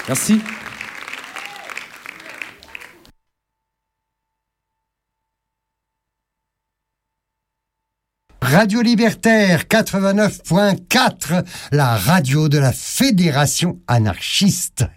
Merci. Radio Libertaire 89.4, la radio de la Fédération anarchiste.